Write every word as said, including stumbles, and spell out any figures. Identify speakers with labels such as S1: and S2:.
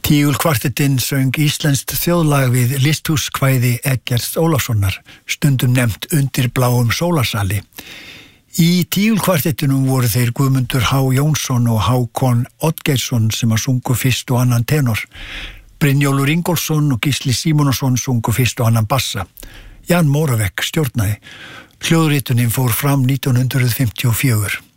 S1: Tígulkvartettinn söng íslenskt þjóðlag við listhúskvæði Eggerts Ólafssonar, stundum nefnt Undir bláum sólarsali. Í tígulkvartettinum voru þeir Guðmundur H. Jónsson og Hákon Oddgeirsson sem að sungu fyrst og annan tenor. Brynjólfur Ingólfsson og Gísli Símonarson sungu fyrst og annan bassa. Jan Moravec stjórnaði. Hljóðritunin fór fram nítján hundruð fimmtíu og fjögur.